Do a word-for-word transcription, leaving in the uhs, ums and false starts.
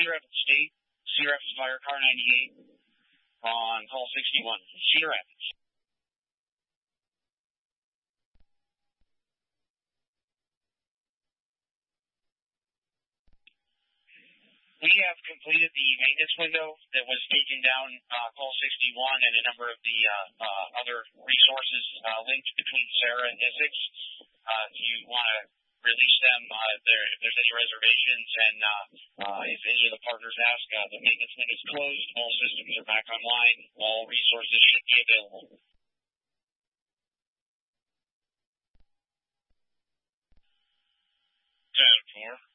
Cedar Rapids State, Cedar Rapids Fire Car ninety-eight on call sixty-one. Cedar Rapids. We have completed the maintenance window that was taken down uh, call sixty-one and a number of the uh, uh, other resources uh, linked between Sarah and Isix. Uh, if you want to release them, uh, there, if there's any reservations, and uh, uh, if any of the partners ask, uh, the maintenance link is closed, all systems are back online, all resources should be available. ten four.